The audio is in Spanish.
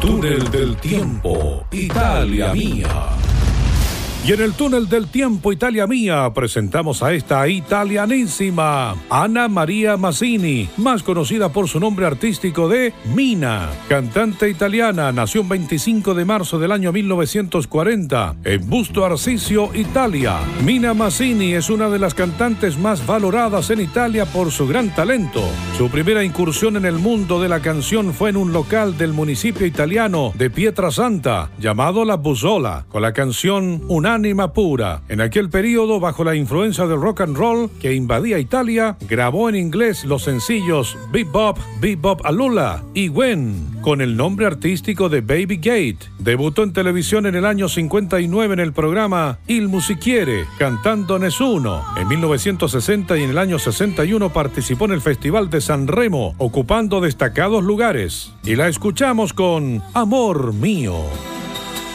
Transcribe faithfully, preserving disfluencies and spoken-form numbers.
túnel del tiempo, Italia Mía. Y en el túnel del tiempo, Italia Mía, presentamos a esta italianísima Anna Maria Mazzini, más conocida por su nombre artístico de Mina. Cantante italiana, nació el veinticinco de marzo del año mil novecientos cuarenta en Busto Arsizio, Italia. Mina Mazzini es una de las cantantes más valoradas en Italia por su gran talento. Su primera incursión en el mundo de la canción fue en un local del municipio italiano de Pietrasanta, llamado La Bussola, con la canción Una Anima Pura. En aquel periodo, bajo la influencia del rock and roll que invadía Italia, grabó en inglés los sencillos Bebop, Bebop Alula y When, con el nombre artístico de Baby Gate. Debutó en televisión en el año cincuenta y nueve en el programa Il Musichiere, cantando Nessuno. En mil novecientos sesenta y en el año sesenta y uno participó en el Festival de Sanremo, ocupando destacados lugares. Y la escuchamos con Amor Mío.